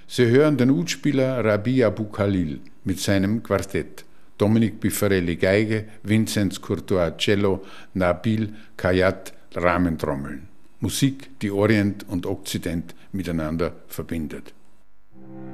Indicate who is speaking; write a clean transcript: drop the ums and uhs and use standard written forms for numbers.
Speaker 1: Sie hören den Udspieler Rabih Abou Khalil mit seinem Quartett, Dominic Pifarelli Geige, Vinzenz Courtois Cello, Nabil Khayat Rahmentrommeln. Musik, die Orient und Okzident miteinander verbindet.